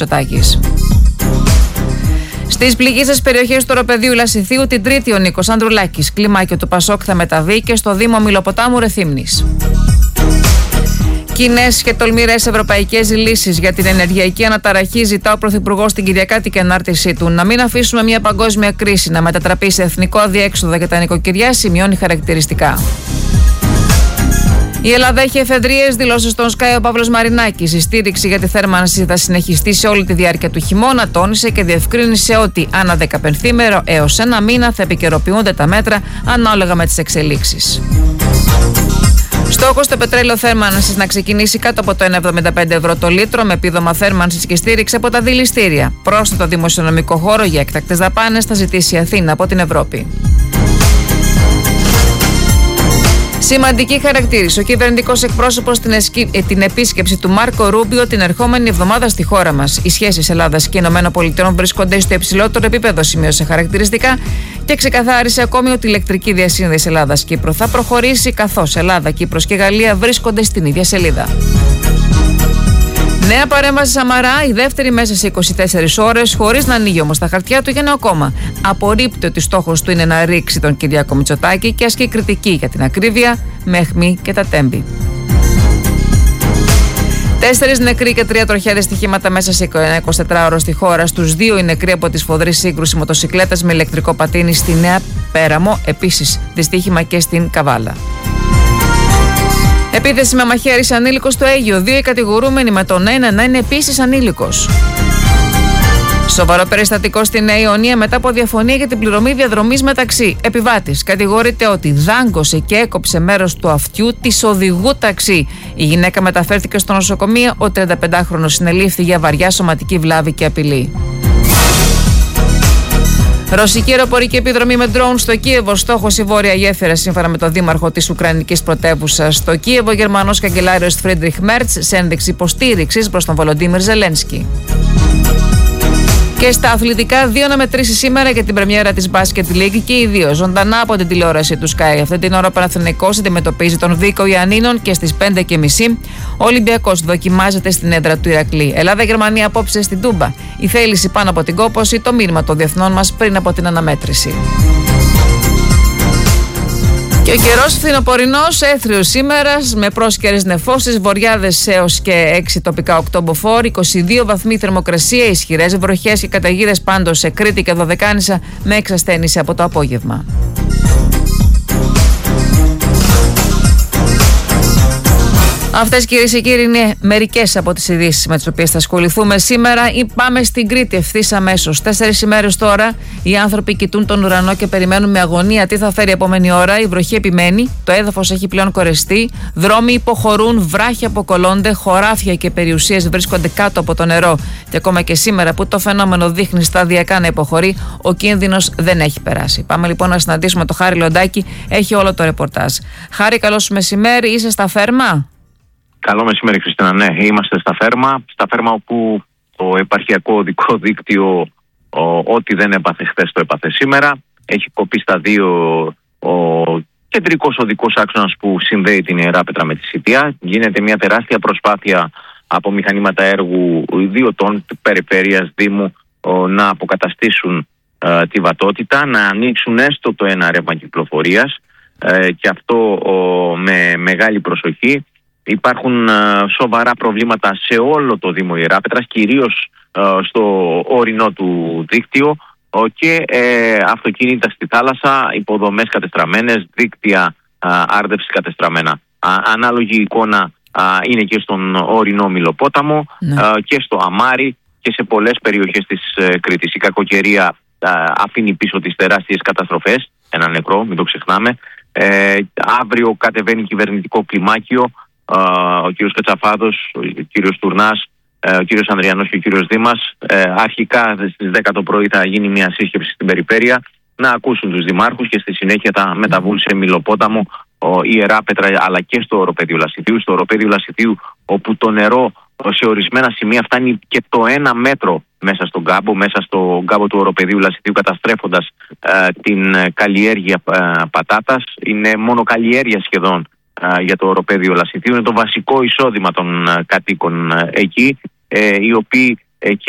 Μητσοτάκης. Στις πληγείσες περιοχές του οροπεδίου Λασιθίου την Τρίτη ο Νίκος Ανδρουλάκης. Κλιμάκιο του Πασόκ θα μεταβεί και στο Δήμο Μηλοποτάμου Ρεθύμνης. Κοινές και τολμηρές ευρωπαϊκές λύσεις για την ενεργειακή αναταραχή ζητά ο Πρωθυπουργός στην Κυριακάτικη ανάρτησή του. Να μην αφήσουμε μια παγκόσμια κρίση να μετατραπεί σε εθνικό αδιέξοδο για τα νοικοκυριά, σημειώνει χαρακτηριστικά. Η Ελλάδα έχει εφεδρείες, δηλώσει στον Sky ο Παύλος Μαρινάκης. Η στήριξη για τη θέρμανση θα συνεχιστεί σε όλη τη διάρκεια του χειμώνα, τόνισε και διευκρίνησε ότι ανά 15 έως ένα μήνα θα επικαιροποιούνται τα μέτρα ανάλογα με τις εξελίξεις. Στόχος το πετρέλαιο θέρμανσης να ξεκινήσει κάτω από το 1,75 ευρώ το λίτρο με επίδομα θέρμανσης και στήριξη από τα δηληστήρια. Πρόσθετο δημοσιονομικό χώρο για έκτακτες δαπάνες θα ζητήσει η Αθήνα από την Ευρώπη. Σημαντική χαρακτήρισε ο κυβερνητικός εκπρόσωπος την επίσκεψη του Μάρκο Ρούμπιο την ερχόμενη εβδομάδα στη χώρα μας. Οι σχέσεις Ελλάδας και ΗΠΑ βρίσκονται στο υψηλότερο επίπεδο, σημείωσε χαρακτηριστικά και ξεκαθάρισε ακόμη ότι η ηλεκτρική διασύνδεση Ελλάδας-Κύπρου θα προχωρήσει, καθώς Ελλάδα, Κύπρος και Γαλλία βρίσκονται στην ίδια σελίδα. Νέα παρέμβαση Σαμαρά, η δεύτερη μέσα σε 24 ώρες, χωρίς να ανοίγει όμως τα χαρτιά του για νέο κόμμα. Απορρίπτει ότι στόχος του είναι να ρίξει τον Κυριάκο Μητσοτάκη και ασκεί κριτική για την ακρίβεια, με αιχμή και τα τέμπη. 4 νεκροί και 3 τροχαία δυστυχήματα μέσα σε 24ωρο στη χώρα. Στους 2 οι νεκροί από τη σφοδρή σύγκρουση μοτοσικλέτας με ηλεκτρικό πατίνι στη Νέα Πέραμο, επίσης δυστύχημα και στην Καβάλα. Επίθεση με μαχαίρι σε ανήλικο στο Αίγυο. 2 οι κατηγορούμενοι, με τον ένα να είναι επίσης ανήλικος. Σοβαρό περιστατικό στη Νέα Ιωνία μετά από διαφωνία για την πληρωμή διαδρομής μεταξύ. Επιβάτης κατηγορείται ότι δάγκωσε και έκοψε μέρος του αυτιού της οδηγού ταξί. Η γυναίκα μεταφέρθηκε στο νοσοκομείο. Ο 35χρονος συνελήφθη για βαριά σωματική βλάβη και απειλή. Ρωσική αεροπορική επιδρομή με ντρόουν στο Κίεβο. Στόχος η Βόρεια Γέφυρα, σύμφωνα με τον δήμαρχο της Ουκρανικής πρωτεύουσας. Στο Κίεβο, ο Γερμανός καγκελάριος Φρίντριχ Μέρτς σε ένδειξη υποστήριξης προς τον Βολοντίμιρ Ζελένσκι. Και στα αθλητικά, 2 αναμετρήσεις σήμερα για την πρεμιέρα της Basket League και οι 2 ζωντανά από την τηλεόραση του Sky. Αυτή την ώρα ο Παναθηναϊκός αντιμετωπίζει τον Βίκο Ιαννίνων και στις 5:30 ο Ολυμπιακός δοκιμάζεται στην έδρα του Ηρακλή. Ελλάδα-Γερμανία απόψε στην Τούμπα. Η θέληση πάνω από την κόπωση, το μήνυμα των διεθνών μας πριν από την αναμέτρηση. Και ο καιρός φθινοπορεινός, έθριος σήμερα, με πρόσκαιρες νεφώσεις, βοριάδες έως και 6 τοπικά οκτωμποφόρ, 22 βαθμοί θερμοκρασία, ισχυρές βροχές και καταιγίδες πάντως σε Κρήτη και Δωδεκάνησα με εξασθένηση από το απόγευμα. Αυτές, κυρίες και κύριοι, είναι μερικές από τις ειδήσεις με τις οποίες θα ασχοληθούμε σήμερα. Πάμε στην Κρήτη ευθύς αμέσως. 4 ημέρες τώρα οι άνθρωποι κοιτούν τον ουρανό και περιμένουν με αγωνία τι θα φέρει η επόμενη ώρα. Η βροχή επιμένει, το έδαφος έχει πλέον κορεστεί, δρόμοι υποχωρούν, βράχια αποκολλώνται, χωράφια και περιουσίες βρίσκονται κάτω από το νερό. Και ακόμα και σήμερα που το φαινόμενο δείχνει σταδιακά να υποχωρεί, ο κίνδυνος δεν έχει περάσει. Πάμε λοιπόν να συναντήσουμε το Χάρη Λοντάκη, έχει όλο το ρεπορτάζ. Χάρη, καλό σου μεσημέρι, είσαι στα Φέρμα? Καλό μεσημέρι, Χριστίνα. Ναι, είμαστε στα Φέρμα όπου το επαρχιακό οδικό δίκτυο ό,τι δεν έπαθε χθες το έπαθε σήμερα. Έχει κοπεί στα 2 ο κεντρικός οδικός άξονας που συνδέει την Ιεράπετρα με τη Σιτία. Γίνεται μια τεράστια προσπάθεια από μηχανήματα έργου ιδιωτών περιφέρειας, Δήμου να αποκαταστήσουν τη βατότητα, να ανοίξουν έστω το ένα ρεύμα κυκλοφορίας και αυτό με μεγάλη προσοχή. Υπάρχουν σοβαρά προβλήματα σε όλο το Δήμο Ιεράπετρας, κυρίως στο ορεινό του δίκτυο και αυτοκίνητα στη θάλασσα, υποδομές κατεστραμμένες, δίκτυα άρδευσης κατεστραμμένα. Ανάλογη εικόνα είναι και στον ορεινό Μηλοπόταμο, και στο Αμάρι και σε πολλές περιοχές της Κρήτης. Η κακοκαιρία αφήνει πίσω τις τεράστιες καταστροφές, ένα νεκρό, μην το ξεχνάμε. Αύριο κατεβαίνει κυβερνητικό κλιμάκιο. Ο κύριος Κατσαφάδος, ο κύριος Τουρνάς, ο κύριος Ανδριανός και ο κύριος Δήμας. Αρχικά στις 10 το πρωί θα γίνει μια σύσκεψη στην περιφέρεια να ακούσουν τους δημάρχους και στη συνέχεια θα μεταβούν σε Μηλοπόταμο, Ιεράπετρα αλλά και στο οροπέδιο Λασιθίου. Στο οροπέδιο Λασιθίου, όπου το νερό σε ορισμένα σημεία φτάνει και το 1 μέτρο μέσα στον κάμπο του οροπεδίου Λασιθίου, καταστρέφοντας την καλλιέργεια πατάτας. Είναι μόνο καλλιέργεια σχεδόν για το οροπέδιο Λασιθίου. Είναι το βασικό εισόδημα των κατοίκων εκεί, οι οποίοι και